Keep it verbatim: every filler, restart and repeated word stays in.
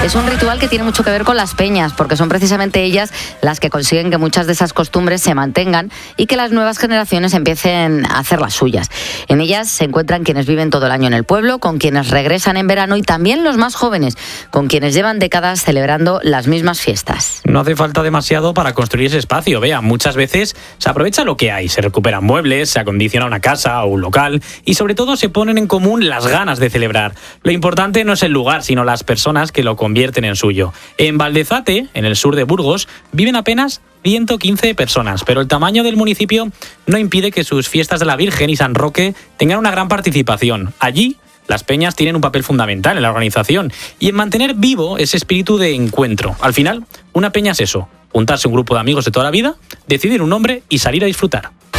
Es un ritual que tiene mucho que ver con las peñas, porque son precisamente ellas las que consiguen que muchas de esas costumbres se mantengan y que las nuevas generaciones empiecen a hacer las suyas. En ellas se encuentran quienes viven todo el año en el pueblo, con quienes regresan en verano y también los más jóvenes, con quienes llevan décadas celebrando las mismas fiestas. No hace falta demasiado para construir ese espacio. Vea, muchas veces se aprovecha lo que hay, se recuperan muebles, se acondiciona una casa o un local y sobre todo se ponen en común las ganas de celebrar. Lo importante no es el lugar, sino las personas que lo convierten en suyo. En Valdezate, en el sur de Burgos, viven apenas ciento quince personas, pero el tamaño del municipio no impide que sus fiestas de la Virgen y San Roque tengan una gran participación. Allí, las peñas tienen un papel fundamental en la organización y en mantener vivo ese espíritu de encuentro. Al final, una peña es eso, juntarse un grupo de amigos de toda la vida, decidir un nombre y salir a disfrutar.